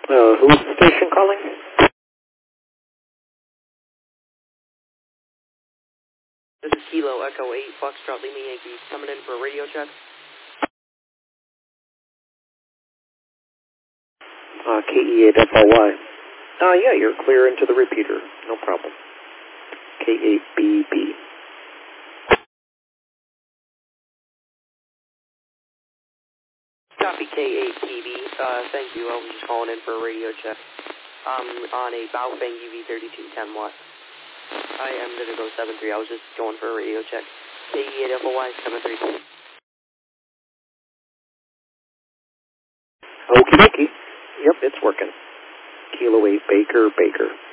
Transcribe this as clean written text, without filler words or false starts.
Who's the station calling? This is Kilo Echo 8, Foxtrot Lima Yankee, coming in for a radio check. K-E-8-F-O-Y. Yeah, you're clear into the repeater. No problem. K-8-B-B. Copy K8TV. Thank you. I was just calling in for a radio check. On a Baofeng UV32 10 watt. I am going to go 7-3. I was just going for a radio check. KE8FOY 7-3. Okie dokie. Yep, it's working. Kilo 8 Baker.